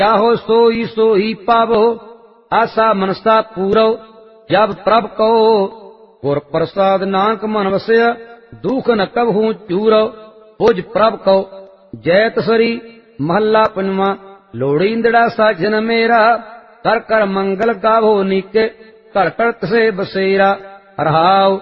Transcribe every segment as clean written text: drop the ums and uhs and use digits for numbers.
चाहो सोई सोई पावो, आशा मनसा पूरो। जब प्रभ कहो गुर प्रसाद नानक मन वसया, दुख न कबहू चूरो। पुज प्रभ कहो जैत सरी महला पंजवा। लोड़ींदड़ा साजन मेरा, कर कर मंगल गावो नीके, कर कर तसे बसेरा। रहाओ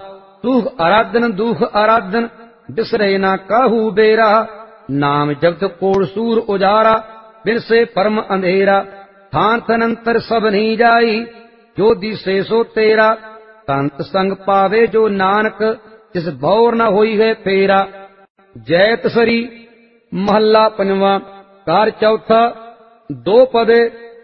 दुख आराधन बिसरे ना काहू बेरा। नाम जगत कोड़ सूर उजारा, बिन से परम अंधेरा। थान थनंतर सब नहीं जाई, जो दिसे सो तेरा। संत संग पावे जो नानक, जिस भौर न होई है फेरा। जैत सरी महला पंजवा। कार चौथा। दो पदे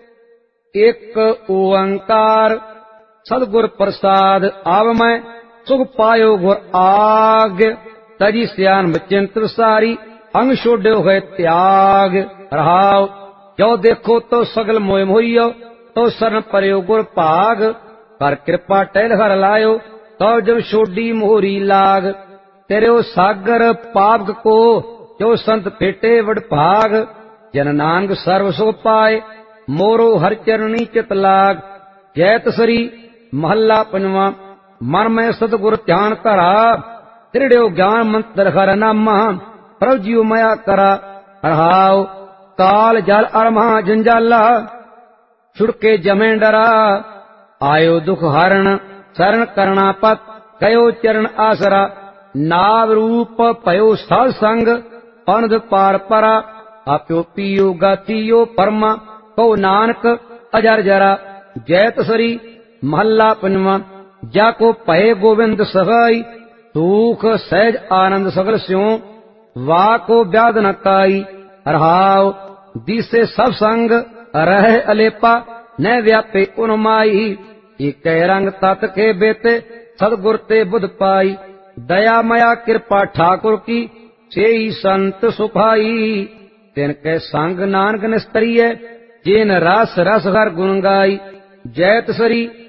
एक ओंकार। सदगुर प्रसाद आव मैं, सुख पायो गुर आग। तजी सियान बचिंत सारी, अंग छोड्यो है त्याग। रहाओ जो देखो तो सगल मोय मोहियो, तो शरण परयो गुर भाग। कर कृपा टहल हर लायो, तो जब छोडी मोहरी लाग। तेरे सागर पाप को, जो संत फेटे वड भाग। जन नानक सर्व सो पाए, मोरो हर चरणी चित लाग। जैत सरी महला पंजवा। मन में सतगुर ध्यान करा, त्रिड़्यो ज्ञान मंत्र हर नामा। प्रभु जीव मया करा। रहाओ काल जल अरमा जंजाला, छुड़के जमे डरा। आयो दुख हरण शरण करना पत, गयो चरण आसरा। नाव रूप पयो साध संग, पनद पार परा। आप्यो पियो गातियो परमा, कहो नानक अजर जरा। जैत सरी महला पंजवा। जाको पहे गोविंद सहाई, सुख सहज आनंद सगल स्यों। वाको व्याध न काई। रहाओ दिसे सब संग, रहे अलेपा न व्यापे उन्माई। एक रंग तत के बेते, सदगुर ते बुध पाई। दया मया कृपा ठाकुर की, सेई संत सुभाई। तिनके संग नानक निस्तरिय, जिन रस रस हर गुण गाई। जैत सरी